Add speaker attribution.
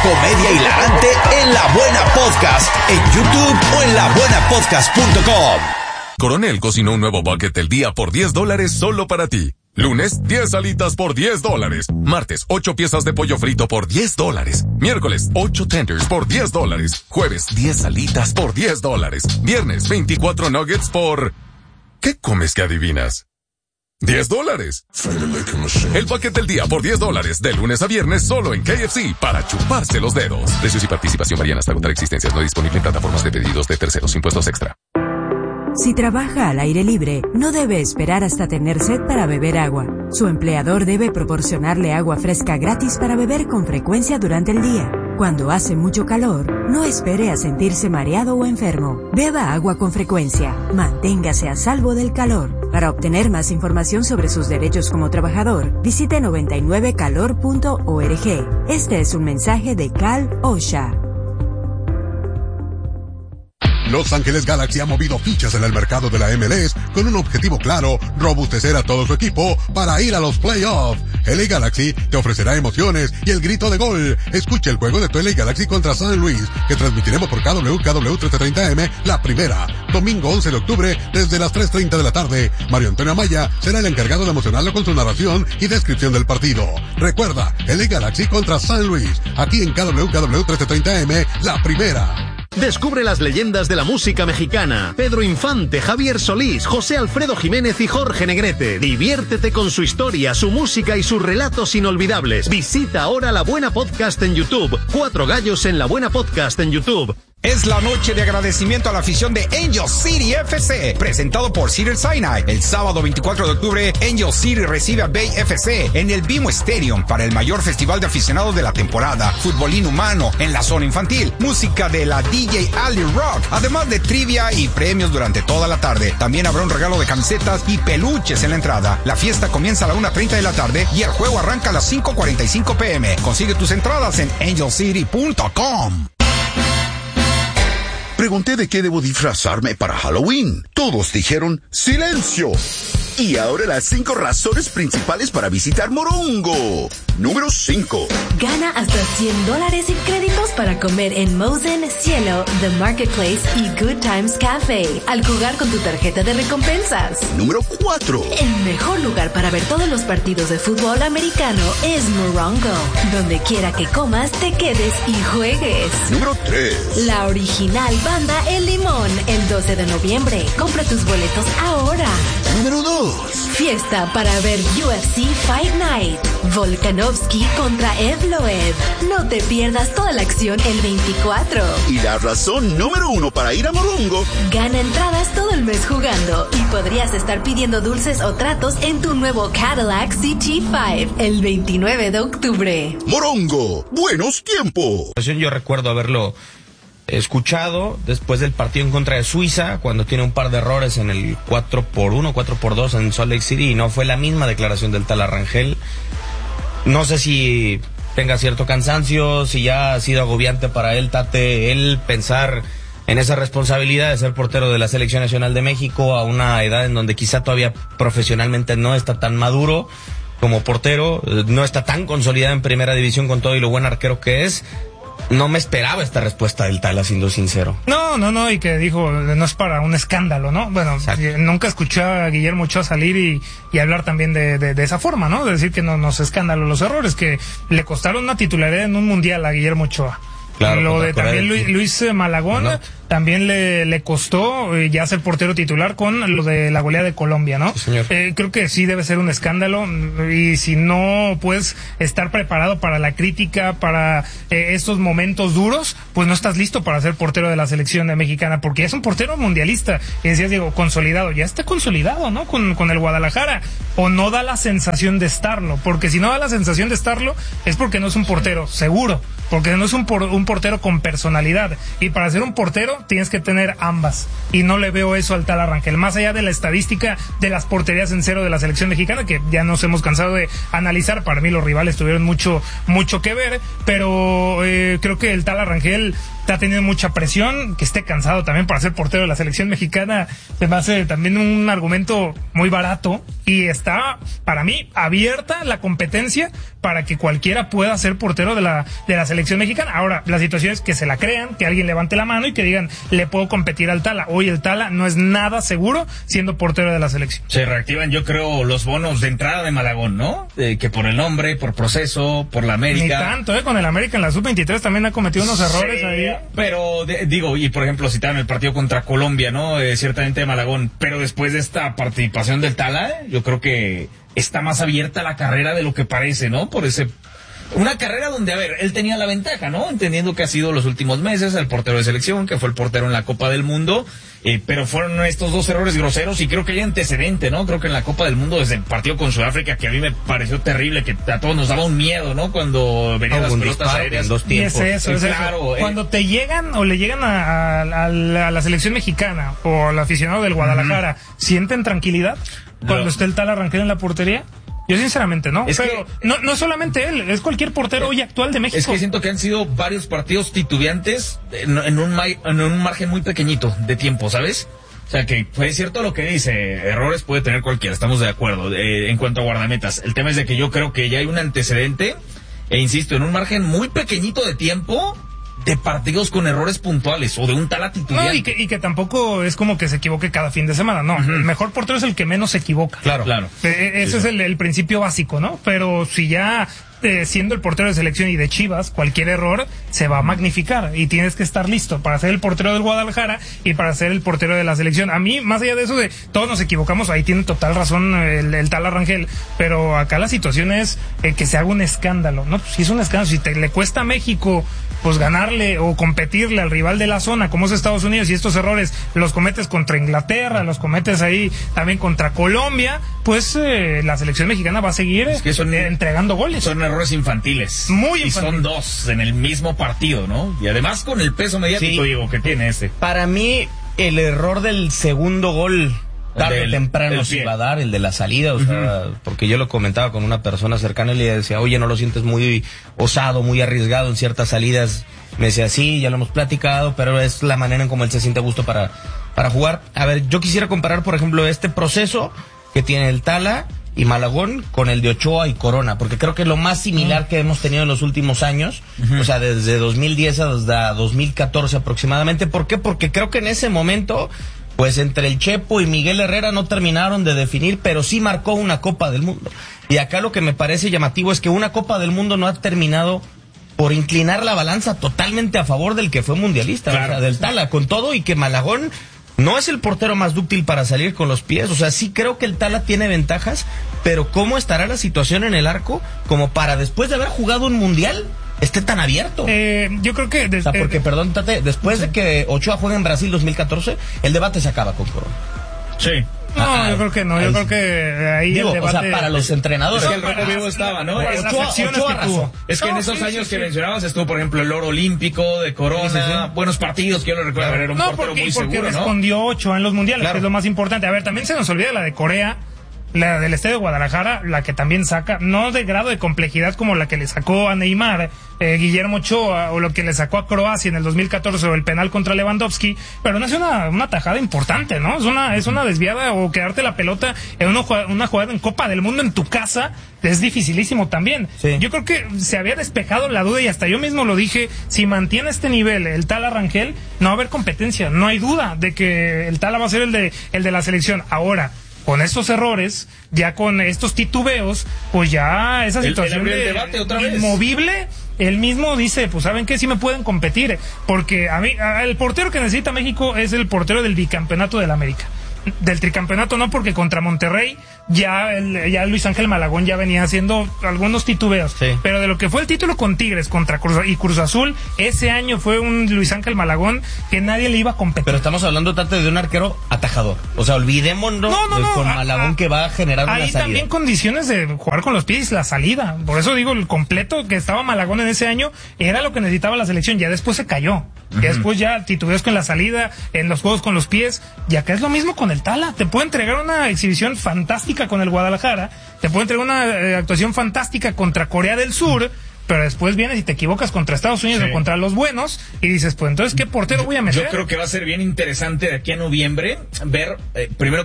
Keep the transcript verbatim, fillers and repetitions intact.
Speaker 1: comedia hilarante en La Buena Podcast, en YouTube o en la buena podcast punto com.
Speaker 2: Coronel cocinó un nuevo bucket del día por diez dólares solo para ti. Lunes, diez alitas por diez dólares. Martes, ocho piezas de pollo frito por diez dólares. Miércoles, ocho tenders por diez dólares. Jueves, diez alitas por diez dólares. Viernes, veinticuatro nuggets por... ¿Qué comes que adivinas? diez dólares. El paquete del día por diez dólares. De lunes a viernes solo en K F C para chuparse los dedos. Precios y participación varían hasta agotar existencias. No disponible en plataformas de pedidos de terceros. Impuestos extra.
Speaker 3: Si trabaja al aire libre, no debe esperar hasta tener sed para beber agua. Su empleador debe proporcionarle agua fresca gratis para beber con frecuencia durante el día. Cuando hace mucho calor, no espere a sentirse mareado o enfermo. Beba agua con frecuencia. Manténgase a salvo del calor. Para obtener más información sobre sus derechos como trabajador, visite noventa y nueve calor punto org. Este es un mensaje de Cal OSHA.
Speaker 4: Los Ángeles Galaxy ha movido fichas en el mercado de la M L S con un objetivo claro: robustecer a todo su equipo para ir a los playoffs. L A Galaxy te ofrecerá emociones y el grito de gol. Escucha el juego de tu L A Galaxy contra San Luis, que transmitiremos por K W K W trece treinta M, la primera, domingo once de octubre desde las tres treinta de la tarde. Mario Antonio Amaya será el encargado de emocionarlo con su narración y descripción del partido. Recuerda, L A Galaxy contra San Luis, aquí en K W K W trece treinta M, la primera.
Speaker 5: Descubre las leyendas de la música mexicana. Pedro Infante, Javier Solís, José Alfredo Jiménez y Jorge Negrete. Diviértete con su historia, su música y sus relatos inolvidables. Visita ahora La Buena Podcast en YouTube. Cuatro gallos en La Buena Podcast en YouTube.
Speaker 6: Es la noche de agradecimiento a la afición de Angel City F C, presentado por Cedar Sinai. El sábado veinticuatro de octubre, Angel City recibe a Bay F C en el BMO Stadium para el mayor festival de aficionados de la temporada. Fútbol inhumano en la zona infantil, música de la D J Ali Rock, además de trivia y premios durante toda la tarde. También habrá un regalo de camisetas y peluches en la entrada. La fiesta comienza a la una treinta de la tarde y el juego arranca a las cinco cuarenta y cinco pm. Consigue tus entradas en angel city punto com.
Speaker 7: Pregunté de qué debo disfrazarme para Halloween. Todos dijeron ¡silencio! Y ahora las cinco razones principales para visitar Morongo. Número cinco.
Speaker 8: Gana hasta cien dólares en créditos para comer en Mosen, Cielo, The Marketplace y Good Times Cafe al jugar con tu tarjeta de recompensas.
Speaker 7: Número cuatro.
Speaker 8: El mejor lugar para ver todos los partidos de fútbol americano es Morongo. Donde quiera que comas, te quedes y juegues.
Speaker 7: Número tres.
Speaker 8: La original banda El Limón, el doce de noviembre. Compra tus boletos ahora.
Speaker 7: Número dos.
Speaker 8: Fiesta para ver U F C Fight Night. Volkanovski contra Evloev. No te pierdas toda la acción el veinticuatro.
Speaker 7: Y la razón número uno para ir a Morongo.
Speaker 8: Gana entradas todo el mes jugando y podrías estar pidiendo dulces o tratos en tu nuevo Cadillac C T cinco el veintinueve de octubre.
Speaker 7: Morongo, buenos tiempos.
Speaker 9: Yo recuerdo haberlo escuchado después del partido en contra de Suiza, cuando tiene un par de errores en el cuatro por uno, cuatro por dos en Salt Lake City, y no fue la misma declaración del tal Arrangel. No sé si tenga cierto cansancio, si ya ha sido agobiante para él, Tate, él pensar en esa responsabilidad de ser portero de la Selección Nacional de México a una edad en donde quizá todavía profesionalmente no está tan maduro como portero, no está tan consolidado en primera división con todo y lo buen arquero que es. No me esperaba esta respuesta del Tala, siendo sincero.
Speaker 10: No, no, no, y que dijo, no es para un escándalo, ¿no? Bueno, Exacto. Nunca escuché a Guillermo Ochoa salir y, y hablar también de, de, de esa forma, ¿no? De decir que no, no es escándalo los errores, que le costaron una titularidad en un mundial a Guillermo Ochoa. Claro, lo de también Luis, Luis Malagón, no. También le, le costó eh, ya ser portero titular con lo de la goleada de Colombia, ¿no? Sí, señor. Eh, creo que sí debe ser un escándalo, y si no puedes estar preparado para la crítica, para eh, estos momentos duros, pues no estás listo para ser portero de la selección mexicana, porque es un portero mundialista. Y decías, Diego, consolidado, ya está consolidado, ¿no? Con, con el Guadalajara, o no da la sensación de estarlo, porque si no da la sensación de estarlo, es porque no es un portero seguro, porque no es un, por, un portero con personalidad, y para ser un portero tienes que tener ambas, y no le veo eso al tal Arrangel, más allá de la estadística de las porterías en cero de la selección mexicana, que ya nos hemos cansado de analizar. Para mí los rivales tuvieron mucho mucho que ver, pero eh, creo que el tal Arrangel está teniendo mucha presión. Que esté cansado también para ser portero de la selección mexicana se me hace también un argumento muy barato, y está, para mí, abierta la competencia para que cualquiera pueda ser portero de la, de la selección selección mexicana. Ahora, la situación es que se la crean, que alguien levante la mano y que digan, le puedo competir al Tala. Hoy el Tala no es nada seguro siendo portero de la selección.
Speaker 9: Se reactivan, yo creo, los bonos de entrada de Malagón, ¿no? Eh, que por el nombre, por proceso, por la América.
Speaker 10: Ni tanto, ¿eh? Con el América en la sub veintitrés también ha cometido unos errores
Speaker 9: sí,
Speaker 10: ahí.
Speaker 9: Pero, de, digo, y por ejemplo, citaron el partido contra Colombia, ¿no? Eh, ciertamente de Malagón. Pero después de esta participación del Tala, eh, yo creo que está más abierta la carrera de lo que parece, ¿no? Por ese... Una carrera donde, a ver, él tenía la ventaja, ¿no? Entendiendo que ha sido los últimos meses el portero de selección, que fue el portero en la Copa del Mundo, eh, pero fueron estos dos errores groseros y creo que hay antecedente, ¿no? Creo que en la Copa del Mundo, desde el partido con Sudáfrica, que a mí me pareció terrible, que a todos nos daba un miedo, ¿no? Cuando venían las pelotas aéreas.
Speaker 10: Dos tiempos. Y es eso, es
Speaker 9: claro,
Speaker 10: eso. Cuando te llegan o le llegan a, a, a, la, a la selección mexicana o al aficionado del Guadalajara, uh-huh. ¿sienten tranquilidad cuando no. esté el Tala Rangel en la portería? Yo sinceramente no,
Speaker 9: es
Speaker 10: pero
Speaker 9: que,
Speaker 10: no, no solamente él, es cualquier portero hoy actual de México.
Speaker 9: Es que siento que han sido varios partidos titubeantes en, en, un, en un margen muy pequeñito de tiempo, ¿sabes? O sea que fue cierto lo que dice, errores puede tener cualquiera, estamos de acuerdo, eh, en cuanto a guardametas. El tema es de que yo creo que ya hay un antecedente, e insisto, en un margen muy pequeñito de tiempo, de partidos con errores puntuales o de un tal titubeante.
Speaker 10: No, y que, y que tampoco es como que se equivoque cada fin de semana, no. Uh-huh. El mejor portero es el que menos se equivoca.
Speaker 9: Claro, claro.
Speaker 10: Eh, ese sí, es sí. El, el principio básico, ¿no? Pero si ya eh, siendo el portero de selección y de Chivas, cualquier error se va a magnificar y tienes que estar listo para ser el portero del Guadalajara y para ser el portero de la selección. A mí, más allá de eso de todos nos equivocamos, ahí tiene total razón el, el Tala Rangel, pero acá la situación es eh, que se haga un escándalo, ¿no? Pues si es un escándalo, si te le cuesta a México pues ganarle o competirle al rival de la zona como es Estados Unidos y estos errores los cometes contra Inglaterra, los cometes ahí también contra Colombia, pues eh, la selección mexicana va a seguir es que son, eh, entregando goles.
Speaker 9: Son errores infantiles.
Speaker 10: Muy infantiles.
Speaker 9: Y son dos en el mismo partido, ¿no? Y además con el peso mediático, sí, digo, que tiene ese.
Speaker 11: Para mí, el error del segundo gol tarde o temprano se iba a dar, el de la salida, o uh-huh. sea, porque yo lo comentaba con una persona cercana y le decía, oye, ¿no lo sientes muy osado, muy arriesgado en ciertas salidas? Me decía, sí, ya lo hemos platicado, pero es la manera en cómo él se siente a gusto para, para jugar. A ver, yo quisiera comparar, por ejemplo, este proceso que tiene el Tala y Malagón con el de Ochoa y Corona, porque creo que es lo más similar uh-huh. que hemos tenido en los últimos años, uh-huh. o sea, desde dos mil diez hasta dos mil catorce aproximadamente. ¿Por qué? Porque creo que en ese momento pues entre el Chepo y Miguel Herrera no terminaron de definir, pero sí marcó una Copa del Mundo. Y acá lo que me parece llamativo es que una Copa del Mundo no ha terminado por inclinar la balanza totalmente a favor del que fue mundialista, claro, o sea, del Tala, con todo y que Malagón no es el portero más dúctil para salir con los pies. O sea, sí creo que el Tala tiene ventajas, pero ¿cómo estará la situación en el arco como para después de haber jugado un mundial esté tan abierto?
Speaker 10: Eh, yo creo que...
Speaker 11: Des, o sea, porque, eh, perdón, Tate, después sí. de que Ochoa juegue en Brasil dos mil catorce, el debate se acaba con Corona.
Speaker 9: Sí.
Speaker 10: No, ah, yo creo que no, yo
Speaker 11: ahí,
Speaker 10: creo que ahí
Speaker 11: digo,
Speaker 10: el debate...
Speaker 11: O sea, para los entrenadores...
Speaker 9: Es que el rojo vivo estaba, ¿no?
Speaker 10: Ochoa, Ochoa arrasó.
Speaker 9: Es que no, en esos sí, años sí, que sí. mencionabas estuvo, por ejemplo, el oro olímpico de Corona, sí, sí, sí. buenos partidos, que yo lo recuerdo, era un
Speaker 10: no,
Speaker 9: portero
Speaker 10: porque,
Speaker 9: muy
Speaker 10: porque
Speaker 9: seguro,
Speaker 10: respondió
Speaker 9: ¿no?
Speaker 10: Ochoa en los mundiales,
Speaker 9: claro.
Speaker 10: que es lo más importante. A ver, también se nos olvida la de Corea, la del Estadio de Guadalajara, la que también saca, no de grado de complejidad como la que le sacó a Neymar, eh, Guillermo Ochoa, o lo que le sacó a Croacia en el dos mil catorce, o el penal contra Lewandowski, pero no es una, una tajada importante, ¿no? Es una, es una desviada, o quedarte la pelota en una, una jugada en Copa del Mundo en tu casa, es dificilísimo también. Sí. Yo creo que se había despejado la duda, y hasta yo mismo lo dije, si mantiene este nivel el Tala Rangel, no va a haber competencia, no hay duda de que el Tala va a ser el de, el de la selección. Ahora, con estos errores, ya con estos titubeos, pues ya esa situación
Speaker 9: el, el
Speaker 10: de
Speaker 9: debate otra vez.
Speaker 10: Inmovible, él mismo dice, pues ¿saben qué? Sí me pueden competir, porque a mí, a, el portero que necesita México es el portero del bicampeonato del América. Del tricampeonato no, porque contra Monterrey ya el, ya Luis Ángel Malagón ya venía haciendo algunos titubeos, sí. pero de lo que fue el título con Tigres contra Cruz y Cruz Azul, ese año fue un Luis Ángel Malagón que nadie le iba a competir.
Speaker 11: Pero estamos hablando, Tate, de un arquero atajador, o sea, olvidémonos no, no, no, con a, Malagón a, que va a generar una salida.
Speaker 10: Hay también condiciones de jugar con los pies, la salida, por eso digo, el completo que estaba Malagón en ese año era lo que necesitaba la selección, ya después se cayó, uh-huh. ya después ya titubeos con la salida, en los juegos con los pies, y acá es lo mismo con el Tala, te puede entregar una exhibición fantástica con el Guadalajara, te puede entregar una eh, actuación fantástica contra Corea del Sur, pero después vienes y te equivocas contra Estados Unidos sí. o contra los buenos y dices, pues entonces, ¿qué portero voy a meter?
Speaker 9: Yo creo que va a ser bien interesante de aquí a noviembre ver, eh, primero